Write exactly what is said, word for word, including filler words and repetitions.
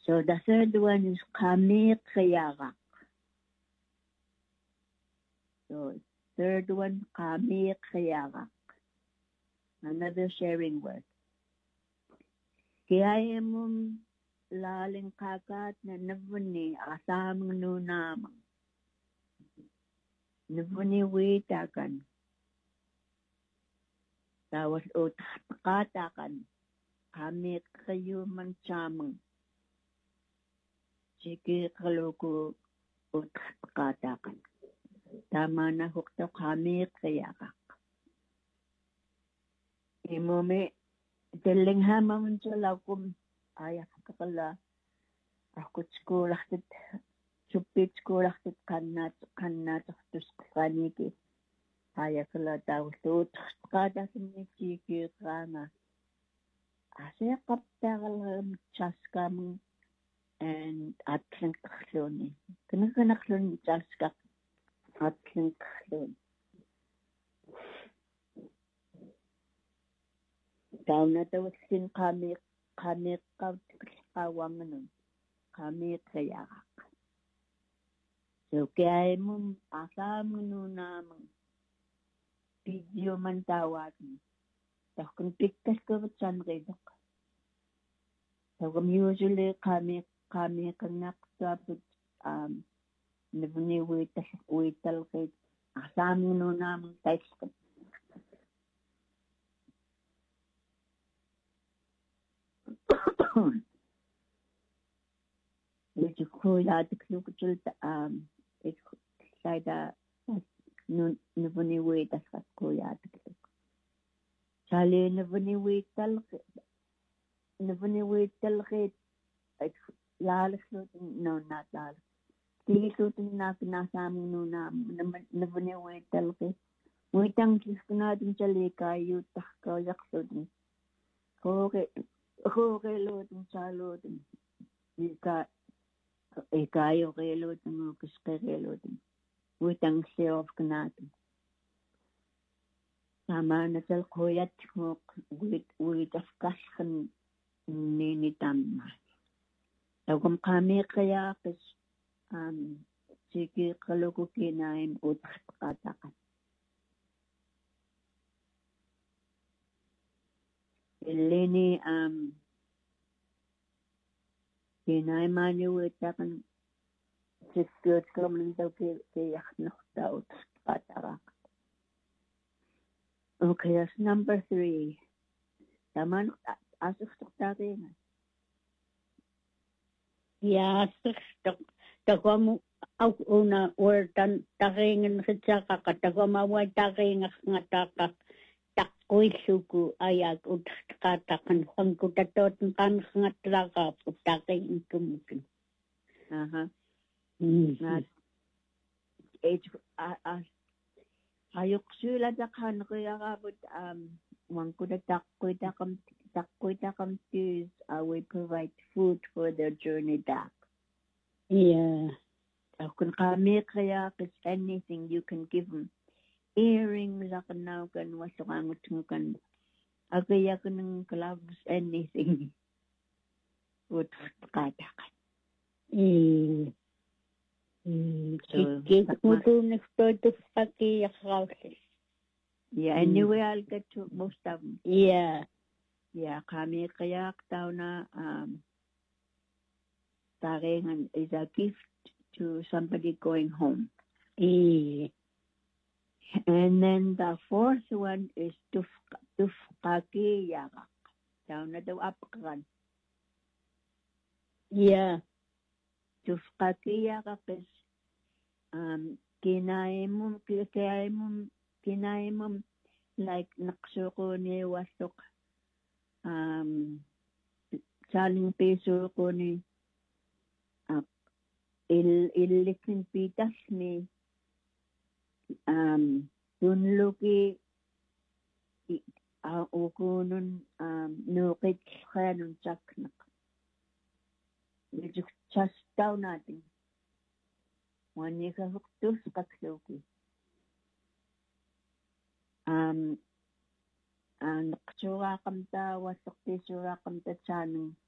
So the third one is Kami Kayarak. So third one, Kami Kayarak. Another sharing word. Kaya mong laling kagat na nabuni asamang nunamang. Nabuni witakan. Tawas o katakan. Kami kayo man samang. Sige kaloko o katakan. Tama na hukta kami kayarak. Imome telling hama man sa laukum ayak kakala ako tsukulakit supit tsukulakit kanat kanat tus kaniki ayak kala tao tut kada siniki kana asya kapta kala chaskam and atling kloni kana kana kloni chaska atling kloni tao na daw sin kami kami kawang nun kami kayarak. So kaya mo asam nun namang video man tawag mo. So kung pictures ko ba chan redok. So kung usually kami kami kanak sabot um nabuni wital wital kay asam nun namang text ko. Which is cool, I think um, it's like that. No, never knew wait. That's what cool. I think. Charlie never knew wait. Tell, never knew wait. Tell it. It's lal. No, not lal. Tigi shooting na pinasam no na. Never knew wait. Tell it. Wait ang kiskuna din Charlie kayo takka yak shooting. Okay, okay, Lord, Charlie. Ika. Ikayo kelo ng kuskelo din. Witang self kanatin. Sama na sal koyat mo wit wit afkaskan ninitam. Tawag kami kaya kas um sige kaloko kinain utak katakan. Eleni um Kinain manu itakan sikut kaman daw kay kayak nakta utak katarak. Okay, that's number three. Taman asuk takin. Ya, asuk takwam au una or tan takin sa kakatagwa maway takin ngataka. Takoy suku ayak utak katakan kung kutatot kan ngatraka putakin kumukin. Aha. Mm. Na age a ayok sila dakan kaya kabut um wang kuda takoy takam takoy takam tis uh, we provide food for their journey back. Yeah. Uh, kung kami kaya cause anything you can give them. Earrings akan now kan wasangangot kan agaya kan ng gloves anything would katakan. Mm. Mm. Sige, mutu nesto to paki yakawse. Yeah, anyway I'll get to most of them. Yeah. Yeah, kami kaya tao na um taringan is a gift to somebody going home. Yeah. And then the fourth one is tuf tufkaki yarak. Tao na daw apkan. Yeah. Tufkaki yarak is um kinain mo kinain mo kinain mo like naksuko ni wasok um saling peso ko ni uh, il ilikin pitas ni um dunluki uh, ukunun um nukit kanun chaknak medyo chastaw natin wani ka huktus kaksuki um uh, naksura kamta wasok tisura kamta chanang